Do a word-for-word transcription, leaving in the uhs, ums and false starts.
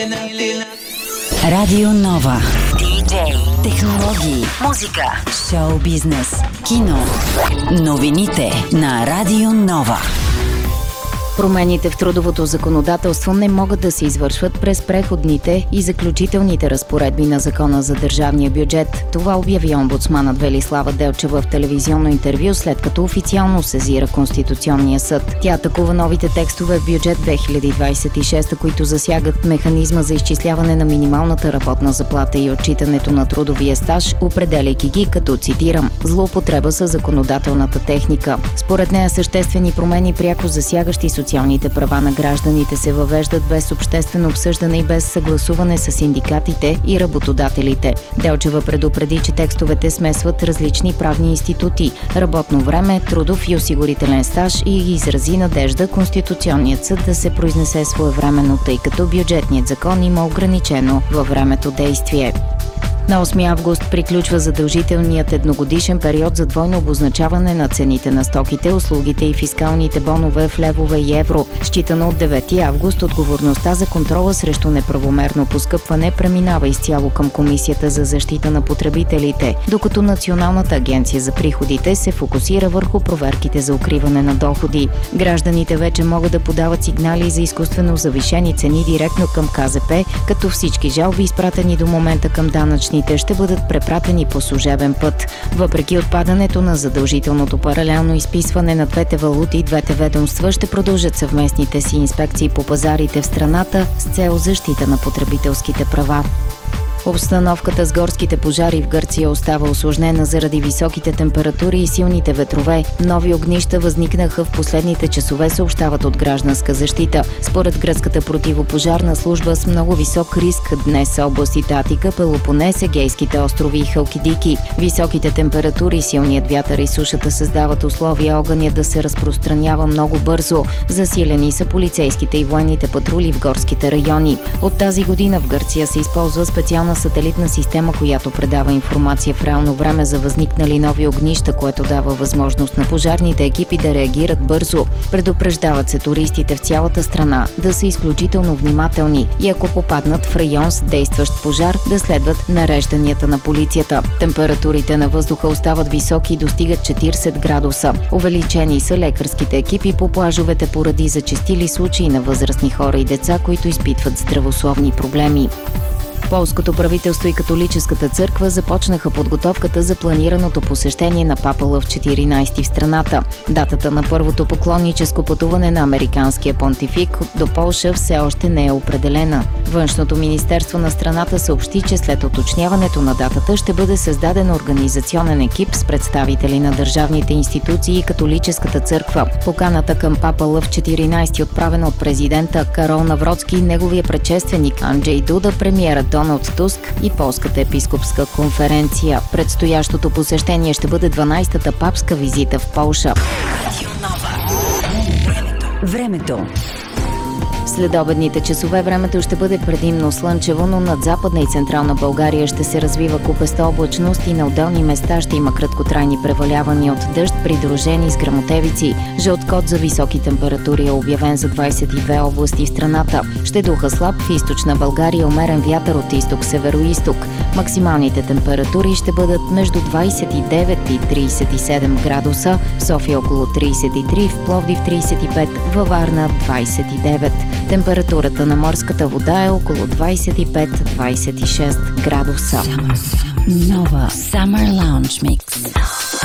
Радио Нова. Диджей, технологии, музика, шоу бизнес, кино. Новините на Радио Нова. Промените в трудовото законодателство не могат да се извършват през преходните и заключителните разпоредби на Закона за държавния бюджет. Това обяви омбудсманът Велислава Делчева в телевизионно интервю, след като официално сезира Конституционния съд. Тя атакува новите текстове в бюджет две хиляди двадесет и шеста, които засягат механизма за изчисляване на минималната работна заплата и отчитането на трудовия стаж, определяйки ги като, цитирам, злоупотреба с законодателната техника. Според нея съществени промени, пряко засягащи социалните права на гражданите, се въвеждат без обществено обсъждане и без съгласуване с синдикатите и работодателите. Делчева предупреди, че текстовете смесват различни правни институти – работно време, трудов и осигурителен стаж, и изрази надежда Конституционният съд да се произнесе своевременно, тъй като бюджетният закон има ограничено във времето действие. На осми август приключва задължителният едногодишен период за двойно обозначаване на цените на стоките, услугите и фискалните бонове в левове и евро. Считано от девети август, отговорността за контрола срещу неправомерно поскъпване преминава изцяло към Комисията за защита на потребителите, докато Националната агенция за приходите се фокусира върху проверките за укриване на доходи. Гражданите вече могат да подават сигнали за изкуствено завишени цени директно към К З П, като всички жалби, изпратени до момента към данъчните, ще бъдат препратени по служебен път. Въпреки отпадането на задължителното паралелно изписване на двете валути, двете ведомства ще продължат съвместните си инспекции по пазарите в страната с цел защита на потребителските права. Обстановката с горските пожари в Гърция остава усложнена заради високите температури и силните ветрове. Нови огнища възникнаха в последните часове, съобщават от Гражданска защита. Според гръцката противопожарна служба, с много висок риск днес са областите Атика, Пелопонес, Егейските острови и Халкидики. Високите температури, силният вятър и сушата създават условия огъня да се разпространява много бързо. Засилени са полицейските и военните патрули в горските райони. От тази година в Гърция се използва специална сателитна система, която предава информация в реално време за възникнали нови огнища, което дава възможност на пожарните екипи да реагират бързо. Предупреждават се туристите в цялата страна да са изключително внимателни и ако попаднат в район с действащ пожар, да следват нарежданията на полицията. Температурите на въздуха остават високи и достигат четиридесет градуса. Увеличени са лекарските екипи по плажовете поради зачестили случаи на възрастни хора и деца, които изпитват здравословни проблеми. Полското правителство и католическата църква започнаха подготовката за планираното посещение на папа Лъв четиринадесети в страната. Датата на първото поклонническо пътуване на американския понтифик до Полша все още не е определена. Външното министерство на страната съобщи, че след уточняването на датата ще бъде създаден организационен екип с представители на държавните институции и католическата църква. Поканата към папа Лъв четиринадесети, отправена от президента Карол Навроцки и неговия предшественик Анджей Дуда, премиерът Доналд Туск и Полската епископска конференция. Предстоящото посещение ще бъде дванадесетата папска визита в Полша. Времето. След обедните часове времето ще бъде предимно слънчево, но над Западна и Централна България ще се развива купеста облачност и на отделни места ще има краткотрайни превалявания от дъжд, придружени с гръмотевици. Жълт код за високи температури е обявен за двадесет и две области в страната. Ще духа слаб в източна България, умерен вятър от изток-североизток. Максималните температури ще бъдат между двадесет и девет и тридесет и седем градуса, в София около тридесет и три, в Пловдив тридесет и пет, във Варна двадесет и девет. Температурата на морската вода е около двадесет и пет до двадесет и шест градуса. Нова Summer Lounge Mix.